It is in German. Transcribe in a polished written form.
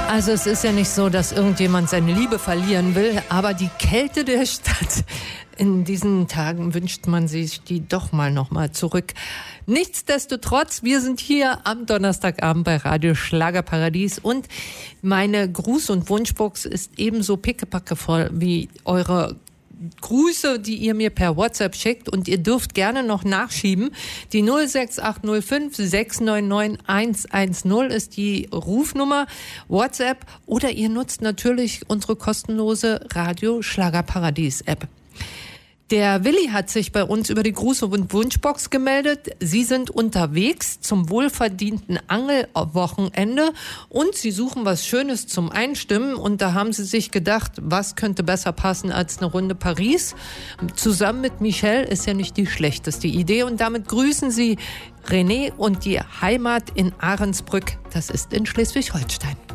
Also es ist ja nicht so, dass irgendjemand seine Liebe verlieren will, aber die Kälte der Stadt, in diesen Tagen wünscht man sich die doch noch mal zurück. Nichtsdestotrotz, wir sind hier am Donnerstagabend bei Radio Schlagerparadies und meine Gruß- und Wunschbox ist ebenso pickepacke voll wie eure Grüße, die ihr mir per WhatsApp schickt, und ihr dürft gerne noch nachschieben. Die 06805 699 110 ist die Rufnummer, WhatsApp, oder ihr nutzt natürlich unsere kostenlose Radio Schlagerparadies App. Der Willi hat sich bei uns über die Gruß- und Wunschbox gemeldet. Sie sind unterwegs zum wohlverdienten Angelwochenende und sie suchen was Schönes zum Einstimmen. Und da haben sie sich gedacht, was könnte besser passen als eine Runde Paris? Zusammen mit Michelle ist ja nicht die schlechteste Idee. Und damit grüßen sie René und die Heimat in Ahrensbrück. Das ist in Schleswig-Holstein.